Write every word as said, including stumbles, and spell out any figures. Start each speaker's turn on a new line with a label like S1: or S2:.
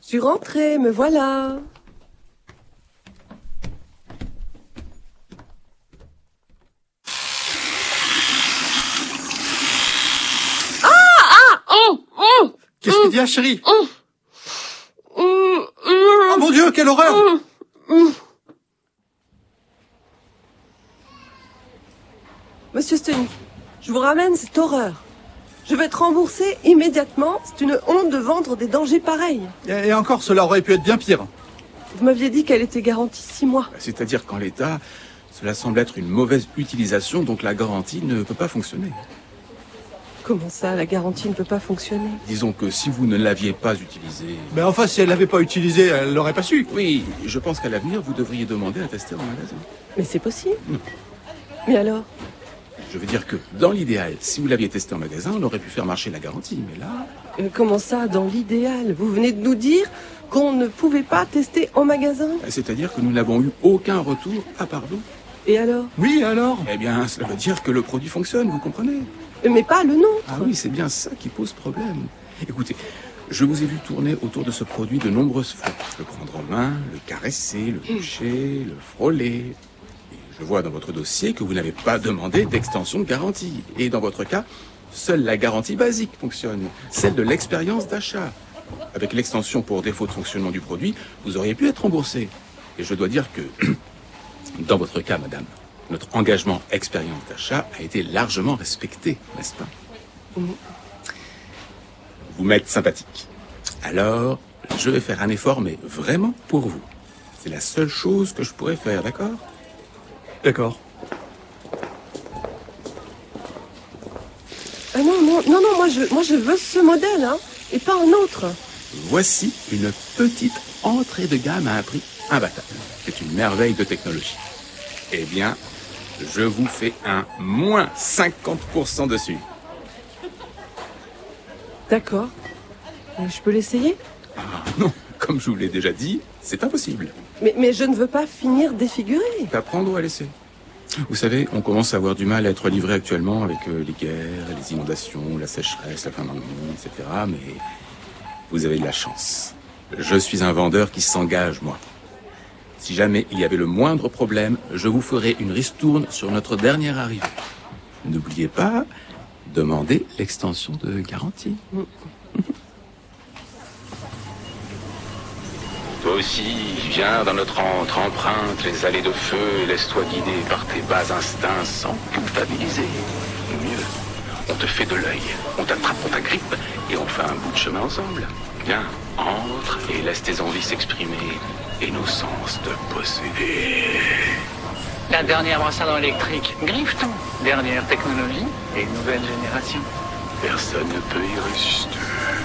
S1: Je suis rentrée, me voilà. Ah ah oh, oh,
S2: Qu'est-ce qu'il y a, chérie?
S1: oh, oh,
S2: Oh mon Dieu, quelle horreur!
S1: oh, oh. Monsieur Steny, je vous ramène cette horreur. Je vais être remboursé immédiatement. C'est une honte de vendre des dangers pareils.
S2: Et encore, cela aurait pu être bien pire.
S1: Vous m'aviez dit qu'elle était garantie six mois.
S3: C'est-à-dire qu'en l'état, cela semble être une mauvaise utilisation, donc la garantie ne peut pas fonctionner.
S1: Comment ça, la garantie ne peut pas fonctionner?
S3: Disons que si vous ne l'aviez pas utilisée...
S2: Mais enfin, si elle l'avait pas utilisé, elle l'aurait pas su.
S3: Oui, je pense qu'à l'avenir, vous devriez demander à tester en magasin.
S1: Mais c'est possible.
S3: Non.
S1: Mais alors?
S3: Je veux dire que, dans l'idéal, si vous l'aviez testé en magasin, on aurait pu faire marcher la garantie, mais là...
S1: Euh, comment ça, dans l'idéal? Vous venez de nous dire qu'on ne pouvait pas tester en magasin?
S3: C'est-à-dire que nous n'avons eu aucun retour à part vous.
S1: Et alors?
S2: Oui, alors?
S3: Eh bien, cela veut dire que le produit fonctionne, vous comprenez?
S1: Mais pas le nôtre.
S3: Ah oui, c'est bien ça qui pose problème. Écoutez, je vous ai vu tourner autour de ce produit de nombreuses fois. Le prendre en main, le caresser, le toucher, le frôler... Je vois dans votre dossier que vous n'avez pas demandé d'extension de garantie. Et dans votre cas, seule la garantie basique fonctionne, celle de l'expérience d'achat. Avec l'extension pour défaut de fonctionnement du produit, vous auriez pu être remboursé. Et je dois dire que, dans votre cas, madame, notre engagement expérience d'achat a été largement respecté, n'est-ce pas?
S1: Mmh.
S3: Vous m'êtes sympathique. Alors, je vais faire un effort, mais vraiment pour vous. C'est la seule chose que je pourrais faire, d'accord?
S2: D'accord.
S1: Ah non, non, non, non, moi je, moi je veux ce modèle, hein, et pas un autre.
S3: Voici une petite entrée de gamme à un prix imbattable. C'est une merveille de technologie. Eh bien, je vous fais un moins cinquante pour cent dessus.
S1: D'accord. Mais je peux l'essayer?
S3: Ah non, comme je vous l'ai déjà dit, c'est impossible.
S1: Mais, mais je ne veux pas finir défiguré.
S3: À prendre ou à laisser. Vous savez, on commence à avoir du mal à être livré actuellement avec euh, les guerres, les inondations, la sécheresse, la fin d'un monde, et cetera. Mais vous avez de la chance. Je suis un vendeur qui s'engage, moi. Si jamais il y avait le moindre problème, je vous ferai une ristourne sur notre dernière arrivée. N'oubliez pas, demandez l'extension de garantie.
S1: Mm.
S4: Toi aussi, viens dans notre antre, emprunte les allées de feu, laisse-toi guider par tes bas instincts sans culpabiliser. Mieux, on te fait de l'œil, on t'attrape, on t'agrippe et on fait un bout de chemin ensemble. Viens, entre et laisse tes envies s'exprimer et nos sens te posséder.
S5: La dernière brosse à dents électrique, Grifton. Dernière technologie et nouvelle génération.
S4: Personne ne peut y résister.